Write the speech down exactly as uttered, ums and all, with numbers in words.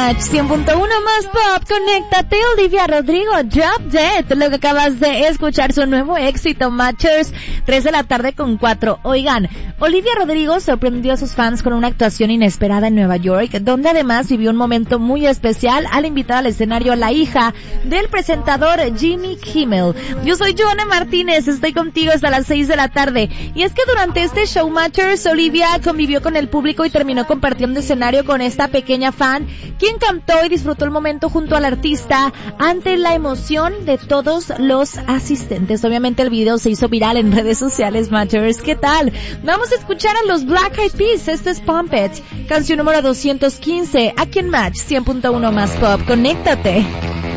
Match cien punto uno más pop, conéctate. Olivia Rodrigo, Drop Dead, lo que acabas de escuchar, su nuevo éxito, Matchers, tres de la tarde con cuatro. Oigan, Olivia Rodrigo sorprendió a sus fans con una actuación inesperada en Nueva York, donde además vivió un momento muy especial al invitar al escenario a la hija del presentador Jimmy Kimmel. Yo soy Joana Martínez, estoy contigo hasta las seis de la tarde. Y es que durante este show Matchers, Olivia convivió con el público y terminó compartiendo escenario con esta pequeña fan, quien cantó y disfrutó el momento junto al artista ante la emoción de todos los asistentes. Obviamente el video se hizo viral en redes sociales, Matchers. ¿Qué tal? Vamos a escuchar a los Black Eyed Peas. Este es Pump It, canción número doscientos quince, aquí en Match cien punto uno más pop. Conéctate.